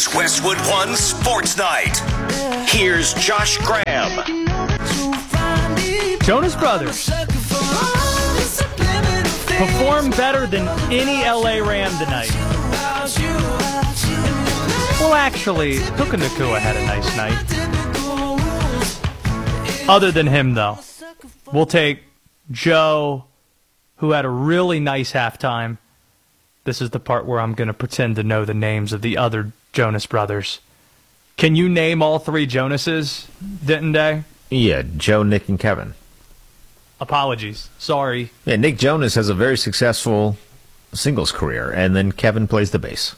is Westwood One Sports Night. Here's Josh Graham. Jonas Brothers performed better than any LA Ram tonight. Well, actually, Puka Nacua had a nice night. Other than him, though, we'll take Joe, who had a really nice halftime. This is the part where I'm going to pretend to know the names of the other Jonas Brothers. Can you name all three Jonases, Denton Day? Yeah, Joe, Nick, and Kevin. Apologies. Sorry. Yeah, Nick Jonas has a very successful singles career, and then Kevin plays the bass.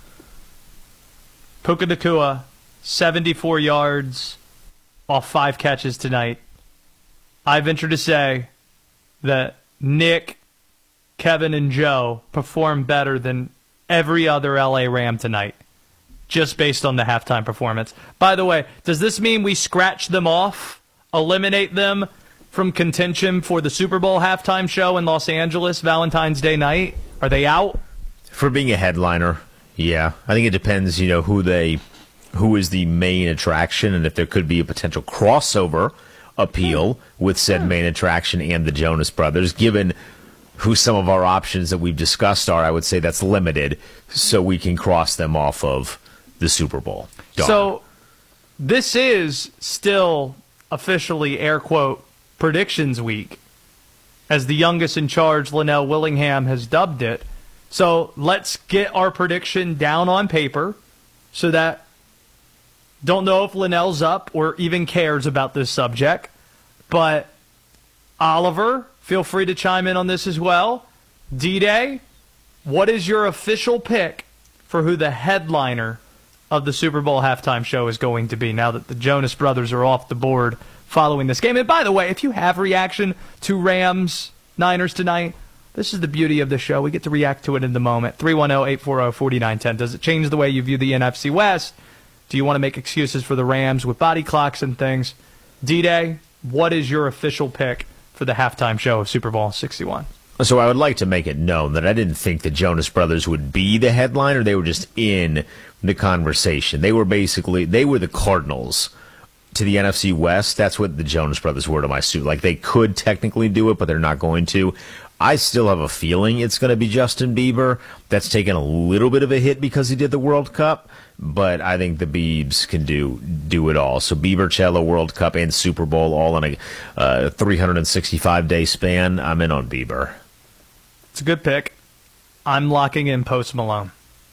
Puka Nacua, 74 yards off 5 catches tonight. I venture to say that Nick, Kevin, and Joe performed better than every other LA Ram tonight, just based on the halftime performance. By the way, does this mean we scratch them off, eliminate them from contention for the Super Bowl halftime show in Los Angeles Valentine's Day night? Are they out? For being a headliner, yeah. I think it depends, who is the main attraction, and if there could be a potential crossover appeal with said main attraction and the Jonas Brothers. Given who some of our options that we've discussed are, I would say that's limited, so we can cross them off of the Super Bowl. So this is still officially, air quote, predictions week, as the youngest in charge, Linnell Willingham, has dubbed it. So let's get our prediction down on paper so that don't know if Linnell's up or even cares about this subject. But Oliver, feel free to chime in on this as well. D-Day, what is your official pick for who the headliner of the Super Bowl halftime show is going to be now that the Jonas Brothers are off the board following this game? And by the way, if you have reaction to Rams-Niners tonight, this is the beauty of the show. We get to react to it in the moment. 310-840-4910. Does it change the way you view the NFC West? Do you want to make excuses for the Rams with body clocks and things? D-Day, what is your official pick for the halftime show of Super Bowl 61? So I would like to make it known that I didn't think the Jonas Brothers would be the headliner. They were just in the conversation. They were the Cardinals to the NFC West. That's what the Jonas Brothers were to my suit. Like, they could technically do it, but they're not going to. I still have a feeling it's going to be Justin Bieber. That's taken a little bit of a hit because he did the World Cup, but I think the Biebs can do it all. So Bieber, Cello, World Cup, and Super Bowl all in a 365-day span. I'm in on Bieber. It's a good pick. I'm locking in Post Malone.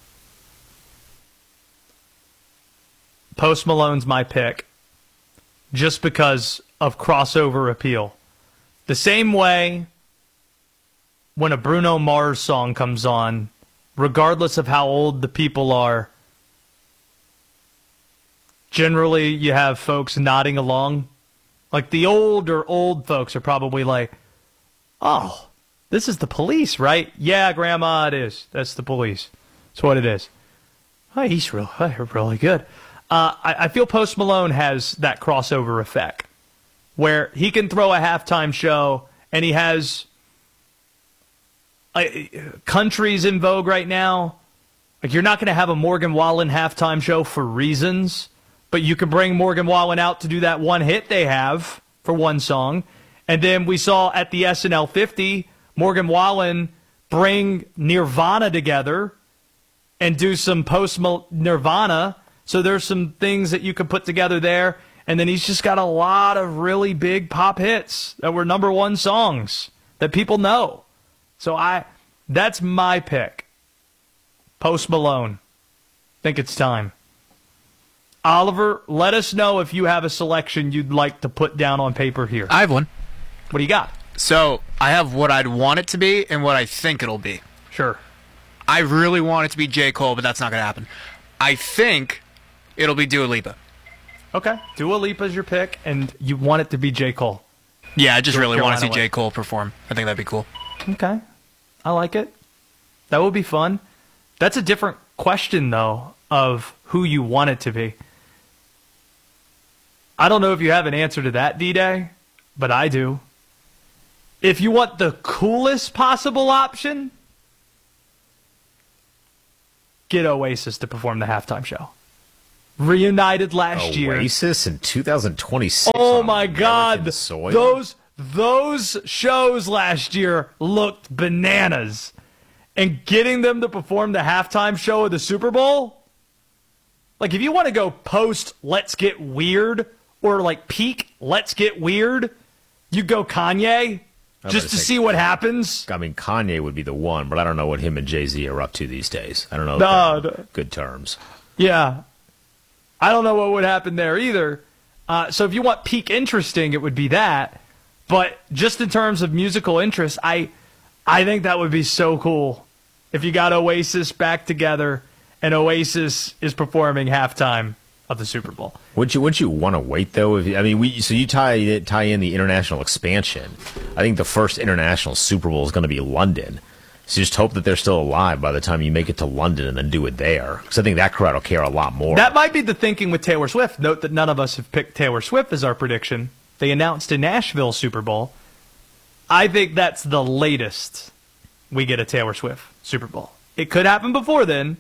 Post Malone's my pick just because of crossover appeal. The same way when a Bruno Mars song comes on, regardless of how old the people are, generally you have folks nodding along. Like, the old folks are probably like, oh, this is the Police, right? Yeah, Grandma, it is. That's the Police. That's what it is. Oh, he's really good. I feel Post Malone has that crossover effect where he can throw a halftime show and he has countries in vogue right now. Like, you're not going to have a Morgan Wallen halftime show for reasons, but you can bring Morgan Wallen out to do that one hit they have for one song. And then we saw at the SNL 50, Morgan Wallen bring Nirvana together and do some post-Nirvana. So there's some things that you could put together there. And then he's just got a lot of really big pop hits that were number one songs that people know. So that's my pick. Post Malone. Think it's time. Oliver, let us know if you have a selection you'd like to put down on paper here. I have one. What do you got? So I have what I'd want it to be and what I think it'll be. Sure. I really want it to be J. Cole, but that's not going to happen. I think it'll be Dua Lipa. Okay. Dua Lipa's your pick, and you want it to be J. Cole. Yeah, I just really want to see Carolina J. Cole perform. I think that'd be cool. Okay. I like it. That would be fun. That's a different question, though, of who you want it to be. I don't know if you have an answer to that, D-Day, but I do. If you want the coolest possible option, get Oasis to perform the halftime show. reunited last year. Oasis in 2026. Oh my God. American soil? Those shows last year looked bananas. And getting them to perform the halftime show of the Super Bowl? Like, if you want to go post Let's Get Weird or like peak Let's Get Weird, you go Kanye just to see what happens. I mean, Kanye would be the one, but I don't know what him and Jay-Z are up to these days. I don't know if they're on good terms. Yeah. I don't know what would happen there either. So if you want peak interesting, it would be that. But just in terms of musical interest, I think that would be so cool if you got Oasis back together and Oasis is performing halftime of the Super Bowl. Wouldn't you want to wait though? So you tie in the international expansion. I think the first international Super Bowl is going to be London. So you just hope that they're still alive by the time you make it to London and then do it there. Because I think that crowd will care a lot more. That might be the thinking with Taylor Swift. Note that none of us have picked Taylor Swift as our prediction. They announced a Nashville Super Bowl. I think that's the latest we get a Taylor Swift Super Bowl. It could happen before then.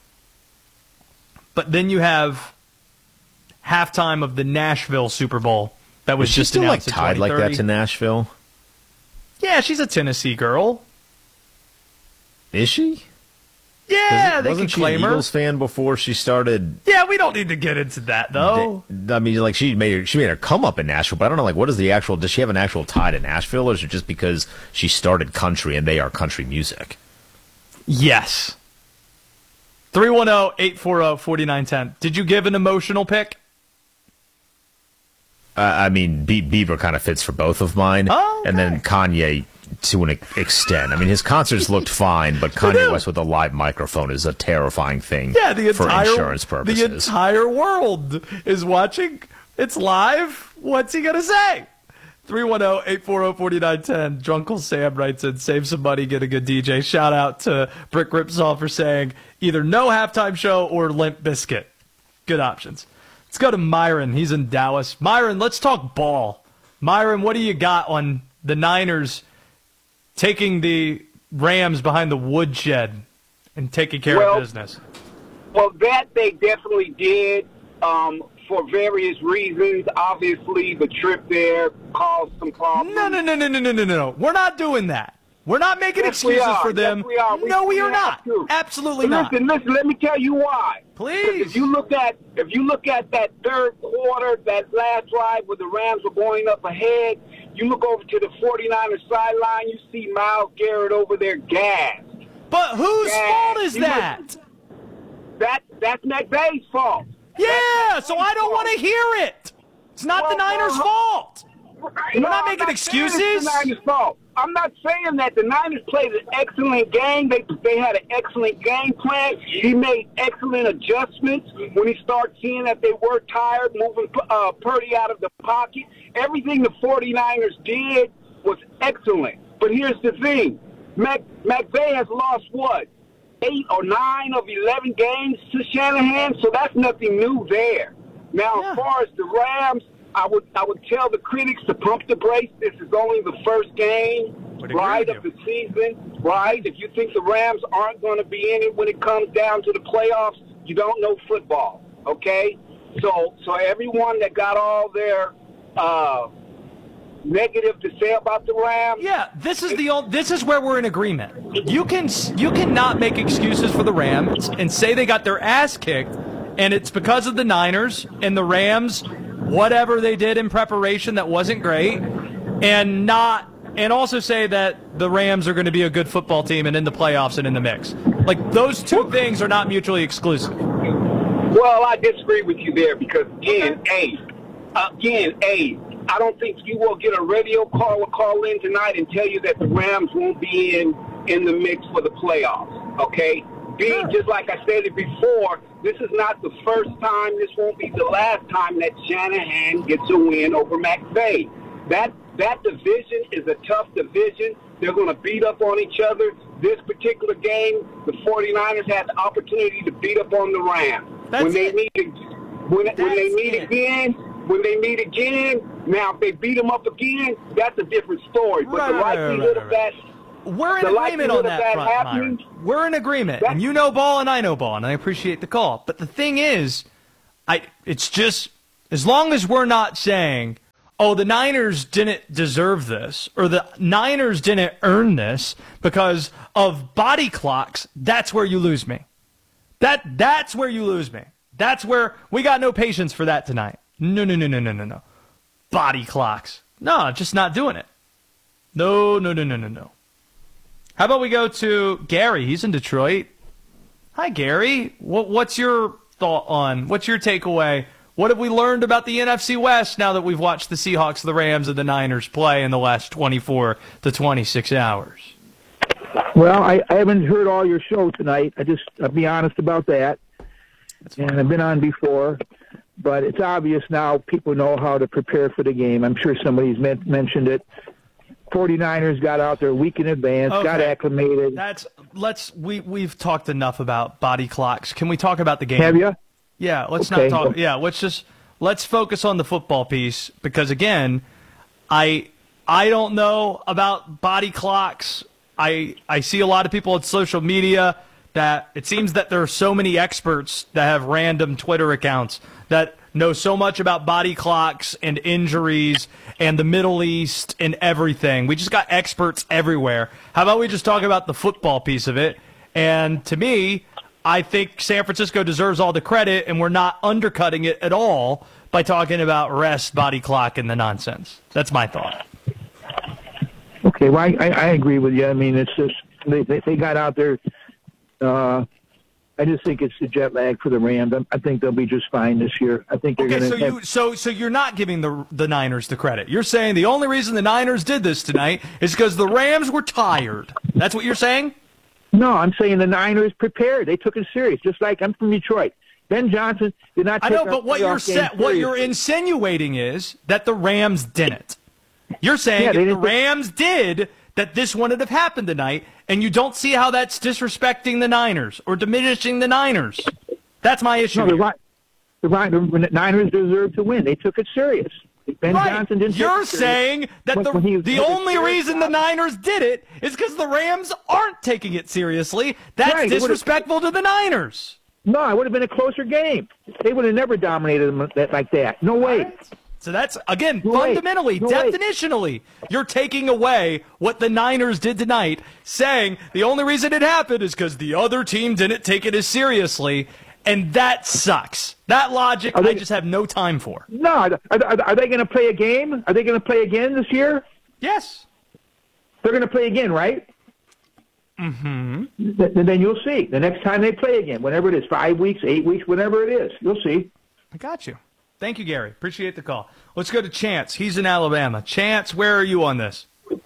But then you have halftime of the Nashville Super Bowl that was just still announced like tied like that to Nashville? Yeah, she's a Tennessee girl. Is she? Yeah, they can wasn't she claim an her. Eagles fan before she started? Yeah, we don't need to get into that though. I mean, like she made her come up in Nashville, but I don't know. Like, what is the actual? Does she have an actual tie to Nashville, or is it just because she started country and they are country music? Yes. 310-840-4910. Did you give an emotional pick? I mean, Bieber kind of fits for both of mine, Oh, okay. and then Kanye to an extent. I mean, his concerts looked fine, but Kanye West with a live microphone is a terrifying thing. Yeah, for insurance purposes. The entire world is watching. It's live. What's he gonna say? 310-840-4910. Drunkle Sam writes in, save some money, get a good DJ. Shout out to Brick Ripsaw for saying either no halftime show or Limp Bizkit. Good options. Let's go to Myron. He's in Dallas. Myron, let's talk ball. Myron, what do you got on the Niners taking the Rams behind the woodshed and taking care of business? Well, that they definitely did for various reasons. Obviously, the trip there caused some problems. No. We're not doing that. We're not making excuses for them. Yes, we are. No, we are not. To. Absolutely not. Listen, let me tell you why. Please. If you look at that third quarter, that last drive where the Rams were going up ahead, you look over to the 49ers sideline, you see Myles Garrett over there gassed. But whose fault is that? That's McVay's fault. Yeah, so I don't want to hear it. It's not the Niners' fault. We're not making excuses. It's the Niners' fault. I'm not saying that. The Niners played an excellent game. They had an excellent game plan. He made excellent adjustments when he started seeing that they were tired, moving Purdy out of the pocket. Everything the 49ers did was excellent. But here's the thing. McVay has lost, 8 or 9 of 11 games to Shanahan, so that's nothing new there. Now, As far as the Rams, I would tell the critics to pump the brakes. This is only the first game, right, of the season, right? If you think the Rams aren't going to be in it when it comes down to the playoffs, you don't know football, okay? So everyone that got all their negative to say about the Rams. Yeah, this is where we're in agreement. You cannot make excuses for the Rams and say they got their ass kicked, and it's because of the Niners and the Rams. Whatever they did in preparation that wasn't great, and also say that the Rams are going to be a good football team and in the playoffs and in the mix. Like, those two things are not mutually exclusive. Well, I disagree with you there because, again, I don't think you will get a radio call in tonight and tell you that the Rams won't be in the mix for the playoffs, okay? B, just like I said it before, this is not the first time. This won't be the last time that Shanahan gets a win over McVay. That division is a tough division. They're going to beat up on each other. This particular game, the 49ers had the opportunity to beat up on the Rams. When they meet again, now if they beat them up again, that's a different story. But the likelihood of that... We're in agreement on that front, Myron. We're in agreement. And you know ball and I know ball, and I appreciate the call. But the thing is, It's just, as long as we're not saying, oh, the Niners didn't deserve this, or the Niners didn't earn this because of body clocks, that's where you lose me. That's where you lose me. That's where we got no patience for that tonight. No. Body clocks. No, just not doing it. No. How about we go to Gary? He's in Detroit. Hi, Gary. What's your thought on, what's your takeaway? What have we learned about the NFC West now that we've watched the Seahawks, the Rams, and the Niners play in the last 24 to 26 hours? Well, I haven't heard all your show tonight. I'll be honest about that. And I've been on before. But it's obvious now people know how to prepare for the game. I'm sure somebody's mentioned it. 49ers got out there a week in advance, got acclimated. We've talked enough about body clocks. Can we talk about the game? Have you? Yeah, let's not talk. Yeah, let's focus on the football piece because again, I don't know about body clocks. I see a lot of people on social media that it seems that there are so many experts that have random Twitter accounts that know so much about body clocks and injuries and the Middle East and everything. We just got experts everywhere. How about we just talk about the football piece of it? And to me, I think San Francisco deserves all the credit, and we're not undercutting it at all by talking about rest, body clock, and the nonsense. That's my thought. Okay, well, I agree with you. I mean, it's just they got out there. I just think it's the jet lag for the Rams. I think they'll be just fine this year. I think they're going to. So you're not giving the Niners the credit. You're saying the only reason the Niners did this tonight is because the Rams were tired. That's what you're saying? No, I'm saying the Niners prepared. They took it serious. Just like I'm from Detroit. Ben Johnson did not. I know, but what you're insinuating is that the Rams didn't. You're saying if the Rams did, that this wouldn't have happened tonight, and you don't see how that's disrespecting the Niners or diminishing the Niners. That's my issue. No, the Niners deserve to win. They took it serious. Ben Johnson didn't. You're saying that the only reason the Niners did it is because the Rams aren't taking it seriously. That's disrespectful to the Niners. No, it would have been a closer game. They would have never dominated them like that. No way. Right. So that's, again, fundamentally, definitionally, you're taking away what the Niners did tonight, saying the only reason it happened is because the other team didn't take it as seriously, and that sucks. That logic I just have no time for. No, are they going to play a game? Are they going to play again this year? Yes. They're going to play again, right? Mm-hmm. Then you'll see. The next time they play again, whenever it is, 5 weeks, 8 weeks, whatever it is, you'll see. I got you. Thank you, Gary. Appreciate the call. Let's go to Chance. He's in Alabama. Chance, where are you on this?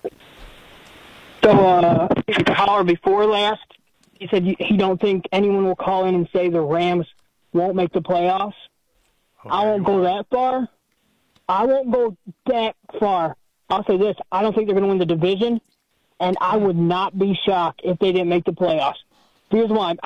So, Power before last, he said he don't think anyone will call in and say the Rams won't make the playoffs. I won't go that far. I won't go that far. I'll say this. I don't think they're going to win the division, and I would not be shocked if they didn't make the playoffs. Here's why.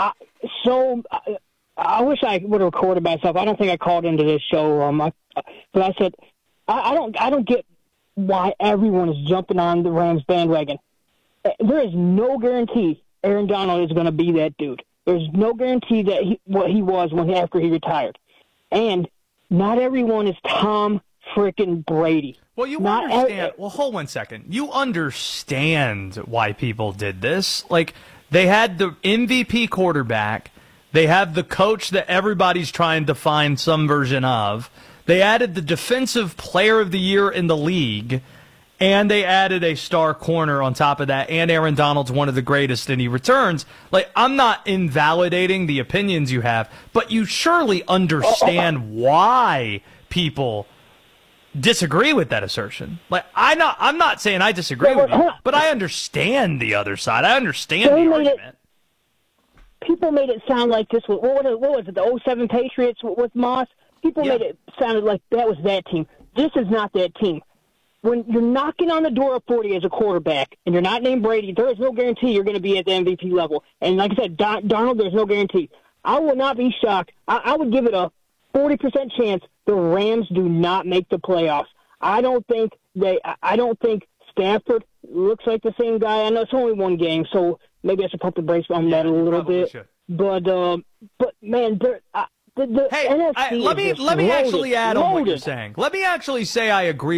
I wish I would have recorded myself. I don't think I called into this show, but I said I don't get why everyone is jumping on the Rams bandwagon. There is no guarantee Aaron Donald is going to be that dude. There's no guarantee that what he was after he retired, and not everyone is Tom frickin' Brady. Well, you understand. Well, hold 1 second. You understand why people did this. Like, they had the MVP quarterback. They have the coach that everybody's trying to find some version of. They added the defensive player of the year in the league, and they added a star corner on top of that, and Aaron Donald's one of the greatest, and he returns. Like, I'm not invalidating the opinions you have, but you surely understand why people disagree with that assertion. Like, I'm not saying I disagree with you, but I understand the other side. I understand the argument. People made it sound like this was, what was it, the 07 Patriots with Moss? People made it sound like that was that team. This is not that team. When you're knocking on the door of 40 as a quarterback and you're not named Brady, there is no guarantee you're going to be at the MVP level. And like I said, Darnold, there's no guarantee. I will not be shocked. I would give it a 40% chance the Rams do not make the playoffs. I don't think Stafford looks like the same guy. I know it's only one game, so maybe I should pump the brakes on that a little bit. But man, The Hey, NFC let me is actually add on what you're loaded. saying. Let me actually say I agree